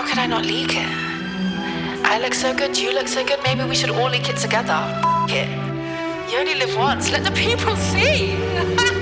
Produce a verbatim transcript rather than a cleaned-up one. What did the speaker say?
how could I not leak it? I look so good, you look so good, maybe we should all leak it together. F- it. You only live once, let the people see.